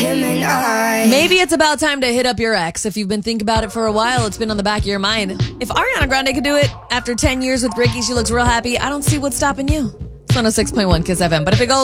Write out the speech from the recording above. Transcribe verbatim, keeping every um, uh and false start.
him and I. Maybe it's about time to hit up your ex. If you've been thinking about it for a while, it's been on the back of your mind. If Ariana Grande could do it after ten years with Ricky, she looks real happy. I don't see what's stopping you. It's one oh six point one Kiss F M. But if it goes